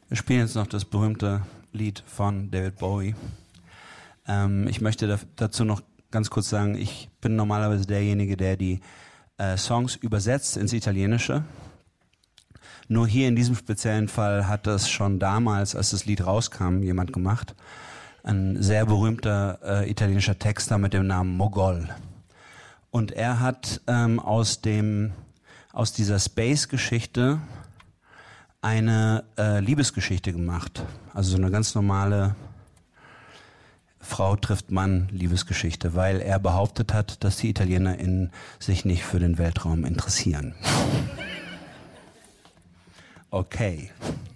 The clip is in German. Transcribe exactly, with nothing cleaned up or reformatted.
Wir spielen jetzt noch das berühmte Lied von David Bowie. Ähm, ich möchte da, dazu noch ganz kurz sagen, ich bin normalerweise derjenige, der die äh, Songs übersetzt ins Italienische. Nur hier in diesem speziellen Fall hat das schon damals, als das Lied rauskam, jemand gemacht. Ein sehr berühmter äh, italienischer Texter mit dem Namen Mogol. Und er hat ähm, aus dem aus dieser Space-Geschichte eine äh, Liebesgeschichte gemacht. Also so eine ganz normale Frau trifft Mann Liebesgeschichte, weil er behauptet hat, dass die ItalienerInnen sich nicht für den Weltraum interessieren. Okay.